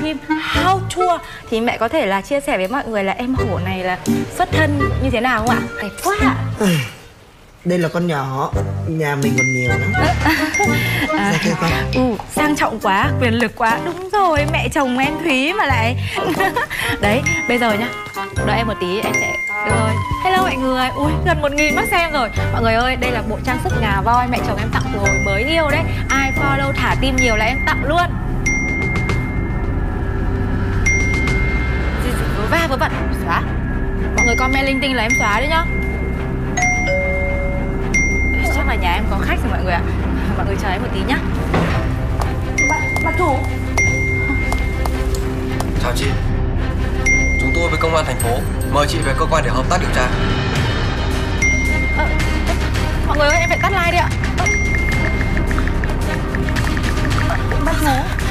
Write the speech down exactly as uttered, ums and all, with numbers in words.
phim How Tour thì mẹ có thể là chia sẻ với mọi người là em Hổ này là xuất thân như thế nào không ạ? Đẹp quá ạ. Đây là con nhỏ, nhà mình còn nhiều lắm. À, ừ, sang trọng quá, quyền lực quá. Đúng rồi, mẹ chồng em Thúy mà lại. Đấy, bây giờ nhá, đợi em một tí em sẽ... Được rồi, hello mọi người. Ui, gần một nghìn mắt xem rồi. Mọi người ơi, đây là bộ trang sức ngà voi mẹ chồng em tặng từ hồi mới yêu đấy. Ai follow thả tim nhiều là em tặng luôn. Gì gì vớ va vớ vẩn, xóa. Mọi người comment linh tinh là em xóa đấy nhá. Chắc là nhà em có khách rồi mọi người ạ. Mọi người chờ em một tí nhá. Bà, bà chủ. Chào chị. Chúng tôi với công an thành phố mời chị về cơ quan để hợp tác điều tra. Ờ, mọi người ơi, em phải tắt like đi ạ. Ờ, bà chủ.